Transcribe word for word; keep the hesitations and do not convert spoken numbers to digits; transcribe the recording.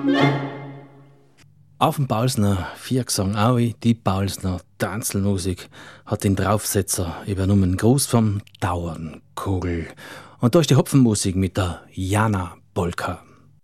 Auf dem Paulsner Viergesang Aui, die Paulsner Tanzelmusik, hat den Draufsetzer übernommen. Gruß vom Dauernkugel. Und da ist die Hopfenmusik mit der Jana Polka.